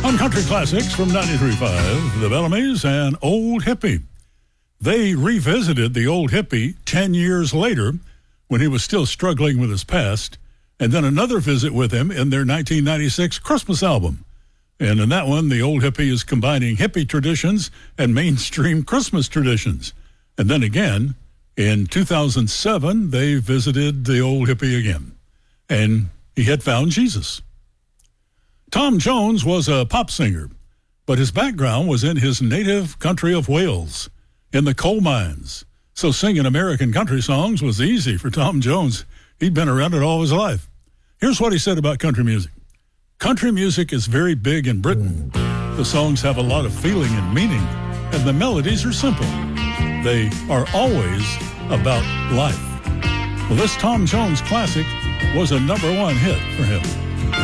On Country Classics from 93.5, the Bellamys and Old Hippie. They revisited the Old Hippie 10 years later when he was still struggling with his past, and then another visit with him in their 1996 Christmas album. And in that one, the Old Hippie is combining hippie traditions and mainstream Christmas traditions. And then again, in 2007, they visited the Old Hippie again, and he had found Jesus. Tom Jones was a pop singer, but his background was in his native country of Wales, in the coal mines. So singing American country songs was easy for Tom Jones. He'd been around it all his life. Here's what he said about country music. Country music is very big in Britain. The songs have a lot of feeling and meaning, and the melodies are simple. They are always about life. Well, this Tom Jones classic was a #1 hit for him.